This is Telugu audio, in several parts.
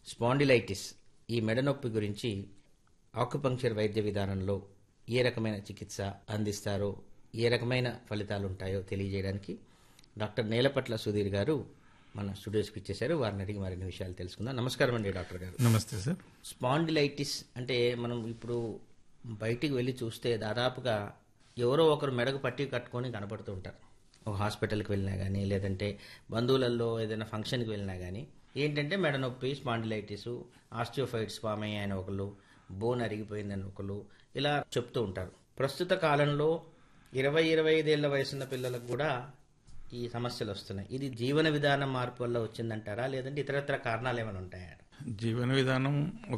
స్పాండిలైటిస్ ఈ మెడ నొప్పి గురించి ఆక్యుపంక్చర్ వైద్య విధానంలో ఏ రకమైన చికిత్స అందిస్తారో, ఏ రకమైన ఫలితాలు ఉంటాయో తెలియజేయడానికి డాక్టర్ నేలపట్ల సుధీర్ గారు మన స్టూడియోస్కి ఇచ్చేశారు. వారిని అడిగి మరిన్ని విషయాలు తెలుసుకుందాం. నమస్కారం అండి డాక్టర్ గారు. నమస్తే సార్. స్పాండిలైటిస్ అంటే మనం ఇప్పుడు బయటికి వెళ్ళి చూస్తే దాదాపుగా ఎవరో ఒకరు మెడకు పట్టి కట్టుకొని కనపడుతూ ఉంటారు. ఒక హాస్పిటల్కి వెళ్ళినా కానీ, లేదంటే బంధువులలో ఏదైనా ఫంక్షన్కి వెళ్ళినా కానీ ఏంటంటే మెడ నొప్పి, స్పాండిలైటిస్, ఆస్టియోఫైట్స్ ఫామ్ అయ్యాయని ఒకళ్ళు, బోన్ అరిగిపోయిందని ఒకళ్ళు ఇలా చెప్తూ ఉంటారు. ప్రస్తుత కాలంలో 20-25 ఏళ్ల వయసున్న పిల్లలకు కూడా ఈ సమస్యలు వస్తున్నాయి. ఇది జీవన విధానం మార్పు వల్ల వచ్చిందంటారా, లేదంటే ఇతరత్ర కారణాలు ఏమైనా ఉంటాయా? జీవన విధానం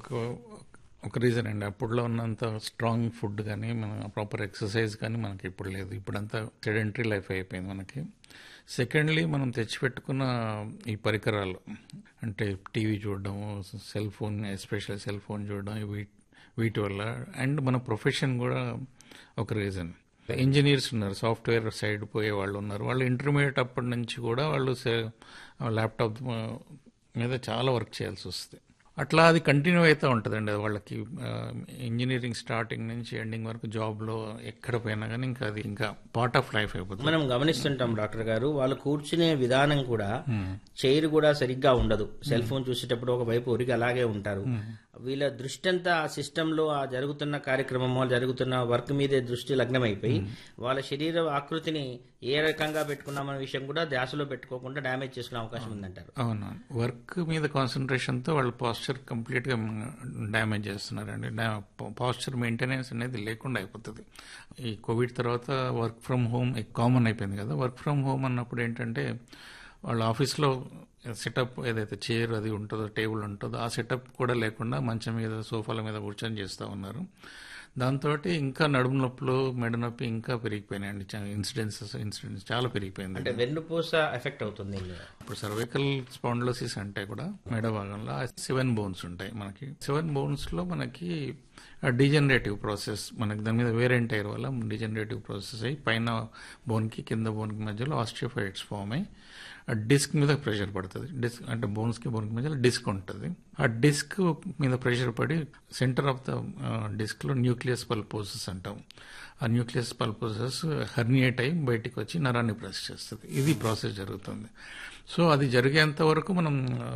ఒక రీజన్ అండి. అప్పుడులో ఉన్నంత స్ట్రాంగ్ ఫుడ్ కానీ, మన ప్రాపర్ ఎక్సర్సైజ్ కానీ మనకి ఇప్పుడు లేదు. ఇప్పుడంతా సెడెంటరీ లైఫ్ అయిపోయింది మనకి. సెకండ్లీ, మనం తెచ్చిపెట్టుకున్న ఈ పరికరాలు అంటే టీవీ చూడడం, cell phone, especially cell phone చూడడం, వీటి వల్ల, అండ్ మన ప్రొఫెషన్ కూడా ఒక రీజన్. ఇంజనీర్స్ ఉన్నారు, సాఫ్ట్వేర్ సైడ్ పోయే వాళ్ళు ఉన్నారు. వాళ్ళు ఇంటర్మీడియట్ అప్పటి నుంచి కూడా వాళ్ళు ల్యాప్టాప్ మీద చాలా వర్క్ చేయాల్సి వస్తుంది. అట్లా అది కంటిన్యూ అవుతూ ఉంటుందండి. వాళ్ళకి ఇంజనీరింగ్ స్టార్టింగ్ నుంచి ఎండింగ్ వరకు జాబ్లో ఎక్కడ పోయినా కానీ ఇంకా అది ఇంకా పార్ట్ ఆఫ్ లైఫ్ అయిపోతుంది. మనం గమనిస్తుంటాం డాక్టర్ గారు, వాళ్ళు కూర్చునే విధానం కూడా, చైర్ కూడా సరిగ్గా ఉండదు. సెల్ ఫోన్ చూసేటప్పుడు ఒకవైపు ఒరిగి అలాగే ఉంటారు. వీళ్ళ దృష్టి అంతా ఆ సిస్టంలో ఆ జరుగుతున్న కార్యక్రమం, జరుగుతున్న వర్క్ మీదే దృష్టి లగ్నమైపోయి వాళ్ళ శరీర ఆకృతిని ఏ రకంగా పెట్టుకున్నామనే విషయం కూడా ధ్యాసలో పెట్టుకోకుండా డ్యామేజ్ చేసుకునే అవకాశం ఉందంటారు. అవును, వర్క్ మీద కాన్సన్ట్రేషన్తో వాళ్ళ పాస్చర్ కంప్లీట్గా డ్యామేజ్ చేస్తున్నారండి. పాస్చర్ మెయింటెనెన్స్ అనేది లేకుండా అయిపోతుంది. ఈ కోవిడ్ తర్వాత వర్క్ ఫ్రమ్ హోమ్ కామన్ అయిపోయింది కదా. వర్క్ ఫ్రమ్ హోమ్ అన్నప్పుడు ఏంటంటే వాళ్ళ ఆఫీస్లో సెటప్ ఏదైతే చైర్ అది ఉంటుందో, టేబుల్ ఉంటుందో, ఆ సెటప్ కూడా లేకుండా మంచం మీద, సోఫాల మీద కూర్చొని చేస్తూ ఉన్నారు. దాంతో ఇంకా నడుము నొప్పులు, మెడ నొప్పి ఇంకా పెరిగిపోయినాయండి. ఇన్సిడెంట్స్ చాలా పెరిగిపోయింది. అంటే వెన్నుపూస ఎఫెక్ట్ అవుతుంది. ఇప్పుడు సర్వైకల్ స్పాండిలోసిస్ అంటే కూడా మెడ భాగంలో 7 బోన్స్ ఉంటాయి. మనకి 7 బోన్స్లో మనకి డిజనరేటివ్ ప్రాసెస్, మనకి దాని మీద వేర్ అండ్ టైర్ వల్ల డిజనరేటివ్ ప్రాసెస్ అయ్యి పైన బోన్కి కింద బోన్కి మధ్యలో ఆస్టియోఫైట్స్ ఫామ్ అయ్యి ఆ డిస్క్ మీద ప్రెషర్ పడుతుంది. డిస్క్ అంటే బోన్స్కి బోన్కి మధ్యలో డిస్క్ ఉంటుంది. ఆ డిస్క్ మీద ప్రెషర్ పడి సెంటర్ ఆఫ్ ద డిస్క్లో న్యూక్లియస్ పల్పోసస్ అంటాం. ఆ న్యూక్లియస్ పల్పోసస్ హెర్నియేట్ అయ్యి బయటికి వచ్చి నరాన్ని ప్రెస్ చేస్తుంది. ఇది ప్రాసెస్ జరుగుతుంది. సో అది జరిగేంత వరకు మనం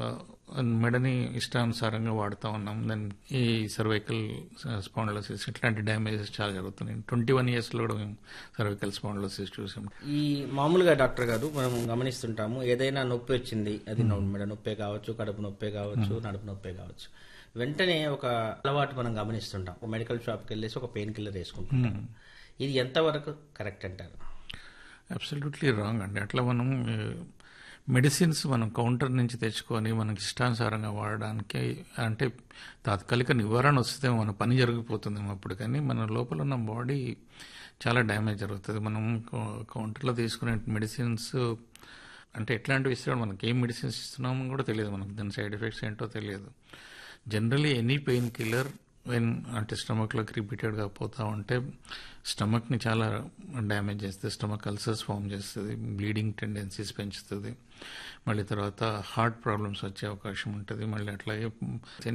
మెడని ఇష్టానుసారంగా వాడుతూ ఉన్నాం. దాని ఈ సర్వైకల్ స్పాండిలోసిస్ ఇట్లాంటి డ్యామేజెస్ చాలా జరుగుతున్నాయి. 21 yearsలో కూడా మేము సర్వైకల్ స్పాండిలోసిస్ చూసాం. ఈ మామూలుగా డాక్టర్ గారు మనం గమనిస్తుంటాము, ఏదైనా నొప్పి వచ్చింది, అది మెడ నొప్పే కావచ్చు, కడుపు నొప్పే కావచ్చు, నడుపు నొప్పే కావచ్చు, వెంటనే ఒక అలవాటు మనం గమనిస్తుంటాం. ఒక మెడికల్ షాప్కి వెళ్ళేసి ఒక పెయిన్ కిల్లర్ వేసుకుంటాం. ఇది ఎంతవరకు కరెక్ట్ అంటారు? అబ్సల్యూట్లీ రాంగ్ అండి. అట్లా మనం మెడిసిన్స్ మనం కౌంటర్ నుంచి తెచ్చుకొని మనకి ఇష్టానుసారంగా వాడడానికి అంటే తాత్కాలిక నివారణ వస్తే మన పని జరిగిపోతుంది అప్పుడు, కానీ మన లోపల ఉన్న బాడీ చాలా డ్యామేజ్ జరుగుతుంది. మనం కౌంటర్లో తీసుకునే మెడిసిన్స్ అంటే ఎట్లాంటివి ఇస్తాడో, మనకి ఏం మెడిసిన్స్ ఇస్తున్నామో కూడా తెలియదు, మనకు దాని సైడ్ ఎఫెక్ట్స్ ఏంటో తెలియదు. జనరలీ ఎనీ పెయిన్ కిల్లర్ అంటే స్టమక్లోకి రిపీటెడ్గా పోతూ ఉంటే స్టమక్ని చాలా డ్యామేజ్ చేస్తుంది. స్టమక్ అల్సర్స్ ఫామ్ చేస్తుంది, బ్లీడింగ్ టెండెన్సీస్ పెంచుతుంది. మళ్ళీ తర్వాత హార్ట్ ప్రాబ్లమ్స్ వచ్చే అవకాశం ఉంటుంది. మళ్ళీ అట్లాగే